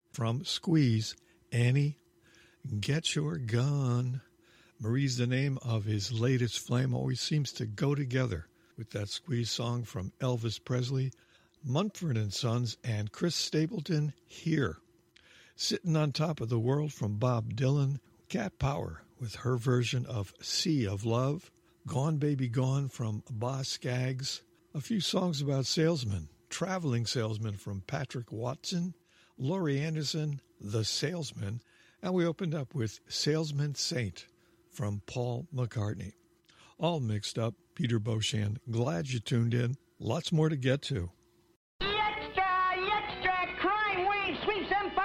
From Squeeze, Annie, Get Your Gun. Marie's the name of his latest flame, always seems to go together with that Squeeze song from Elvis Presley, Mumford & Sons, and Chris Stapleton, Here. Sitting on Top of the World from Bob Dylan, Cat Power with her version of Sea of Love, Gone Baby Gone from Boz Scaggs, a few songs about salesmen, Traveling Salesman from Patrick Watson, Laurie Anderson, The Salesman, and we opened up with Salesman Saint from Paul McCartney. All mixed up, Peter Beauchamp. Glad you tuned in. Lots more to get to. Extra, extra, crime wave sweeps empire.